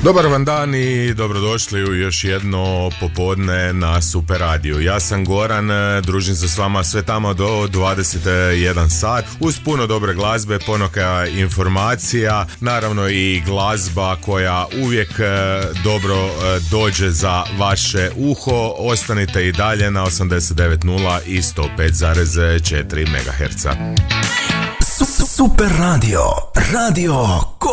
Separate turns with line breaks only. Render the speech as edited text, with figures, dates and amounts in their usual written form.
Dobar vam dan i dobrodošli u još jedno popodne na Super Radio. Ja sam Goran, družim se s vama sve tamo do 21 sat uz puno dobre glazbe, ponoka informacija, naravno i glazba koja uvijek dobro dođe za vaše uho. Ostanite i dalje na 89.0 i 105.4 MHz.
Super Radio, radio